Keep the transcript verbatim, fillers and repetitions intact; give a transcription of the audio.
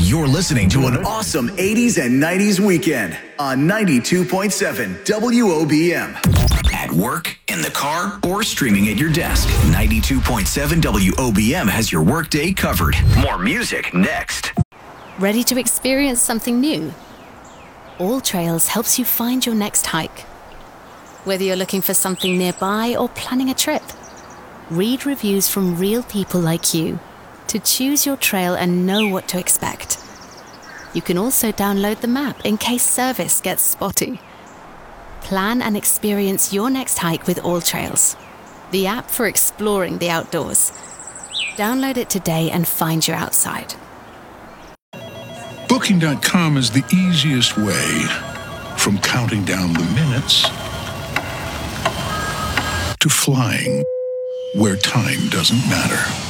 You're listening to an awesome eighties and nineties weekend on ninety-two point seven W O B M. At work, in the car, or streaming at your desk, ninety-two point seven W O B M has your workday covered. More music next. Ready to experience something new? All Trails helps you find your next hike. Whether you're looking for something nearby or planning a trip, read reviews from real people like you to choose your trail and know what to expect. You can also download the map in case service gets spotty. Plan and experience your next hike with All Trails, the app for exploring the outdoors. Download it today and find your outside. Booking dot com is the easiest way from counting down the minutes to flying where time doesn't matter.